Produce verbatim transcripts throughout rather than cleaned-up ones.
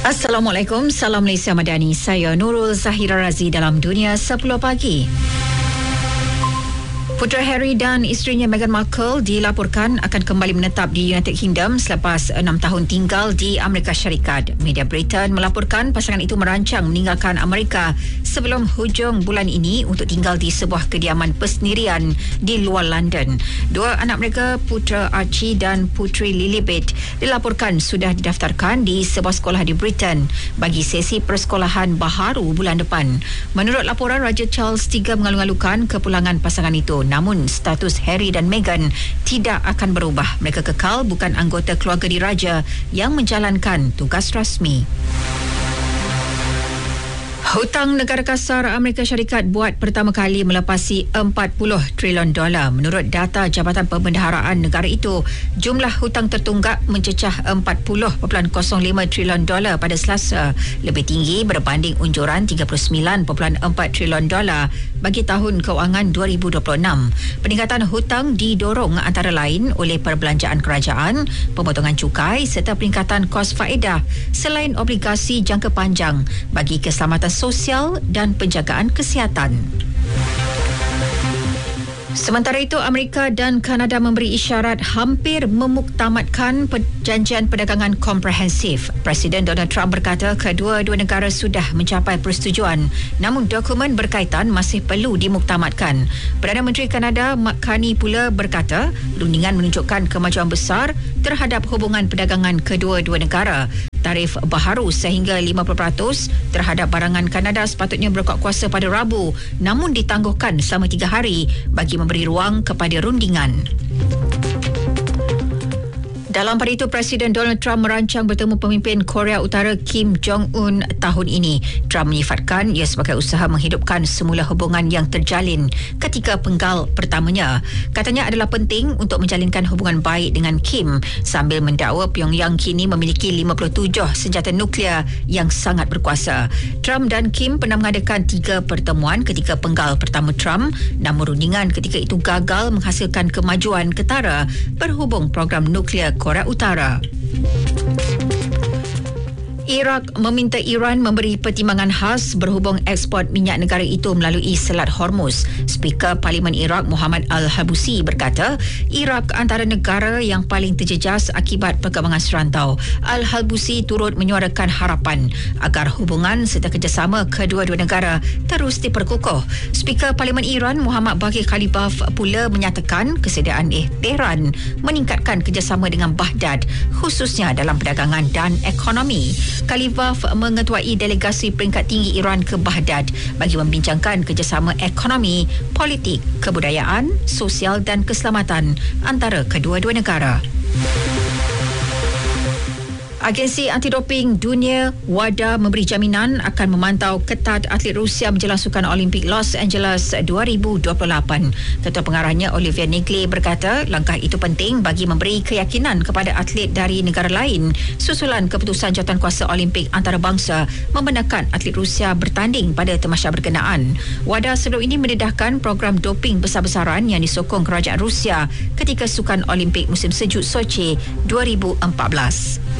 Assalamualaikum, salam Malaysia Madani. Saya Nurul Zahira Razi dalam Dunia sepuluh Pagi. Putera Harry dan isterinya Meghan Markle dilaporkan akan kembali menetap di United Kingdom selepas enam tahun tinggal di Amerika Syarikat. Media Britain melaporkan pasangan itu merancang meninggalkan Amerika sebelum hujung bulan ini untuk tinggal di sebuah kediaman persendirian di luar London. Dua anak mereka, putera Archie dan puteri Lilibet, dilaporkan sudah didaftarkan di sebuah sekolah di Britain bagi sesi persekolahan baharu bulan depan. Menurut laporan, Raja Charles tiga mengalu-alukan kepulangan pasangan itu. Namun status Harry dan Meghan tidak akan berubah. Mereka kekal bukan anggota keluarga diraja yang menjalankan tugas rasmi. Hutang negara kasar Amerika Syarikat buat pertama kali melepasi empat puluh trilion dolar. Menurut data Jabatan Pembendaharaan negara itu, jumlah hutang tertunggak mencecah empat puluh perpuluhan kosong lima trilion dolar pada Selasa, lebih tinggi berbanding unjuran tiga puluh sembilan perpuluhan empat trilion dolar bagi tahun kewangan dua ribu dua puluh enam. Peningkatan hutang didorong antara lain oleh perbelanjaan kerajaan, pemotongan cukai serta peningkatan kos faedah selain obligasi jangka panjang bagi keselamatan sosial dan penjagaan kesihatan. Sementara itu, Amerika dan Kanada memberi isyarat hampir memuktamadkan perjanjian perdagangan komprehensif. Presiden Donald Trump berkata kedua-dua negara sudah mencapai persetujuan, namun dokumen berkaitan masih perlu dimuktamadkan. Perdana Menteri Kanada Mark Carney pula berkata rundingan menunjukkan kemajuan besar terhadap hubungan perdagangan kedua-dua negara. Tarif baharu sehingga lima puluh peratus terhadap barangan Kanada sepatutnya berkuat kuasa pada Rabu, namun ditangguhkan selama tiga hari bagi memberi ruang kepada rundingan. Dalam pada itu, Presiden Donald Trump merancang bertemu pemimpin Korea Utara Kim Jong-un tahun ini. Trump menyifatkan ia sebagai usaha menghidupkan semula hubungan yang terjalin ketika penggal pertamanya. Katanya adalah penting untuk menjalinkan hubungan baik dengan Kim sambil mendakwa Pyongyang kini memiliki lima puluh tujuh senjata nuklear yang sangat berkuasa. Trump dan Kim pernah mengadakan tiga pertemuan ketika penggal pertama Trump, namun rundingan ketika itu gagal menghasilkan kemajuan ketara berhubung program nuklear Korea Utara. Iraq meminta Iran memberi pertimbangan khas berhubung ekspor minyak negara itu melalui Selat Hormuz. Speaker Parlimen Iraq Muhammad Al-Halbusi berkata, Iraq antara negara yang paling terjejas akibat perkembangan serantau. Al-Halbusi turut menyuarakan harapan agar hubungan serta kerjasama kedua-dua negara terus diperkukuh. Speaker Parlimen Iran Muhammad Baghir Khalibaf pula menyatakan kesediaan eh Tehran meningkatkan kerjasama dengan Baghdad khususnya dalam perdagangan dan ekonomi. Khalibaf mengetuai delegasi peringkat tinggi Iran ke Baghdad bagi membincangkan kerjasama ekonomi, politik, kebudayaan, sosial dan keselamatan antara kedua-dua negara. Agensi Antidoping Dunia WADA memberi jaminan akan memantau ketat atlet Rusia menjelang Sukan Olimpik Los Angeles dua ribu dua puluh lapan. Ketua pengarahnya Olivier Nigli berkata langkah itu penting bagi memberi keyakinan kepada atlet dari negara lain susulan keputusan Jawatankuasa Olimpik Antarabangsa membenarkan atlet Rusia bertanding pada tamasya berkenaan. WADA sebelum ini mendedahkan program doping besar-besaran yang disokong kerajaan Rusia ketika Sukan Olimpik musim sejuk Sochi dua ribu empat belas.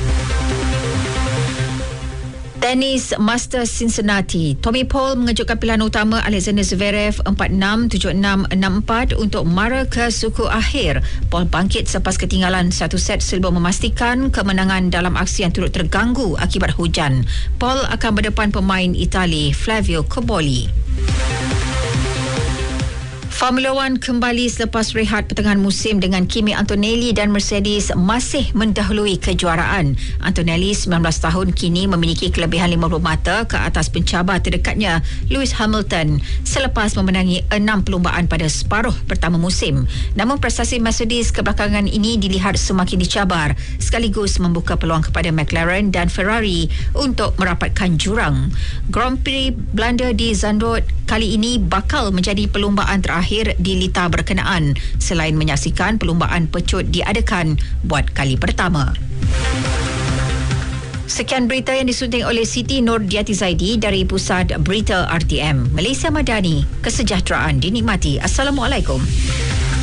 Tenis Masters Cincinnati. Tommy Paul mengejutkan pilihan utama Alexander Zverev empat enam tujuh enam enam empat untuk mara ke suku akhir. Paul bangkit selepas ketinggalan satu set sebelum memastikan kemenangan dalam aksi yang turut terganggu akibat hujan. Paul akan berdepan pemain Itali Flavio Cobolli. Formula One kembali selepas rehat pertengahan musim dengan Kimi Antonelli dan Mercedes masih mendahului kejuaraan. Antonelli sembilan belas tahun kini memiliki kelebihan lima puluh mata ke atas pencabar terdekatnya Lewis Hamilton selepas memenangi enam perlumbaan pada separuh pertama musim. Namun prestasi Mercedes kebelakangan ini dilihat semakin dicabar sekaligus membuka peluang kepada McLaren dan Ferrari untuk merapatkan jurang. Grand Prix Belanda di Zandvoort kali ini bakal menjadi perlumbaan terakhir di lita berkenaan selain menyaksikan perlumbaan pecut diadakan buat kali pertama. Sekian berita yang disunting oleh Siti Nurdiati Zaidi dari Pusat Berita R T M. Malaysia Madani, kesejahteraan dinikmati. Assalamualaikum.